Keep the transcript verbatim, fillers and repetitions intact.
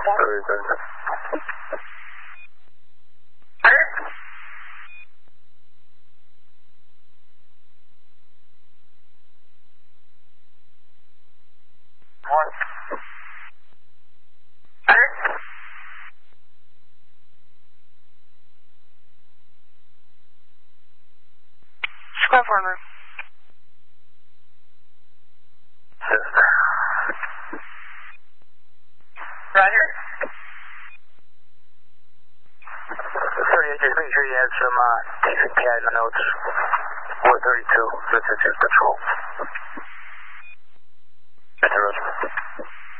Very good. One. Square partner. Roger. thirty-eight, just make sure you have some uh, decent pad notes. four thirty-two, this is just control.